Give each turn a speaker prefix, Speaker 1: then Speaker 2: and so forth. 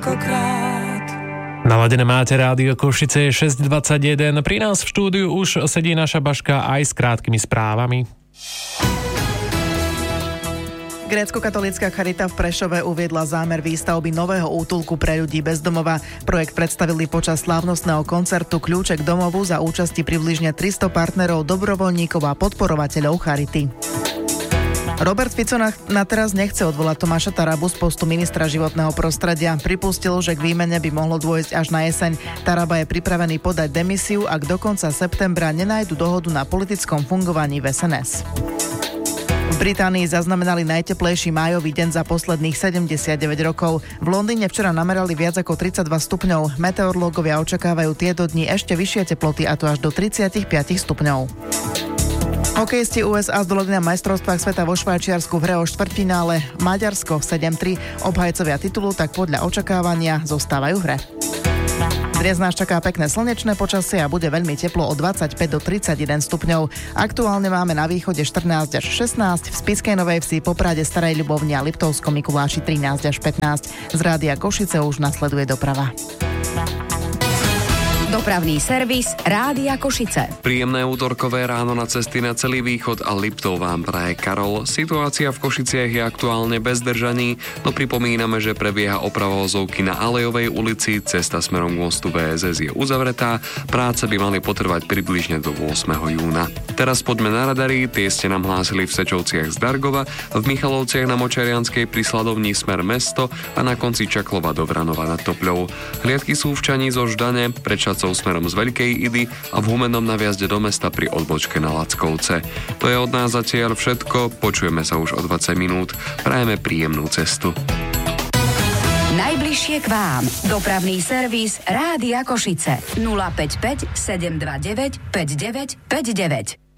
Speaker 1: niekoľkokrát.
Speaker 2: Naladené máte rádio Košice 621. Pri nás v štúdiu už sedí naša Baška aj s krátkými správami.
Speaker 3: Grécko-katolícka charita v Prešove uviedla zámer výstavby nového útulku pre ľudí bez domova. Projekt predstavili počas slávnostného koncertu Kľúče k domovu za účasti približne 300 partnerov, dobrovoľníkov a podporovateľov charity. Robert Fico na teraz nechce odvolať Tomáša Tarabu z postu ministra životného prostredia. Pripustil, že k výmene by mohlo dôjsť až na jeseň. Taraba je pripravený podať demisiu, ak do konca septembra nenájdu dohodu na politickom fungovaní v SNS. V Británii zaznamenali najteplejší májový deň za posledných 79 rokov. V Londýne včera namerali viac ako 32 stupňov. Meteorológovia očakávajú tieto dni ešte vyššie teploty, a to až do 35 stupňov. Hokejisti USA zdolali na majstrovstvách sveta vo Švajčiarsku v hre o štvrťfinále Maďarsko 7-3. Obhajcovia titulu tak podľa očakávania zostávajú v hre. Dnes nás čaká pekné slnečné počasie a bude veľmi teplo od 25 do 31 stupňov. Aktuálne máme na východe 14 až 16, v Spišskej Novej Vsi, Poprade, Starej Ľubovni a Liptovskom Mikuláši 13 až 15. Z rádia Košice už nasleduje doprava.
Speaker 4: Dopravný servis Rádia Košice.
Speaker 5: Príjemné útorkové ráno na cesty na celý východ a Liptov vám praje Karol. Situácia v Košiciach je aktuálne bez zdržaní, no pripomíname, že prebieha oprava vozovky na Alejovej ulici, cesta smerom k mostu VSS je uzavretá, práce by mali potrvať približne do 8. júna. Teraz poďme na radary, tie ste nám hlásili v Sečovciach z Dargova, v Michalovciach na Močarianskej pri Sladovni smer mesto a na konci Čaklova do Vranova nad Topľou. Hliadky sú v Čaní zo Ždane, smerom z Veľkej Idy a v Humennom na vjazde do mesta pri odbočke na Lackovce. To je od nás zatiaľ všetko, počujeme sa už o 20 minút. Prajeme príjemnú cestu.
Speaker 4: Najbližšie k vám. Dopravný servis Rádia Košice 055 729 5959.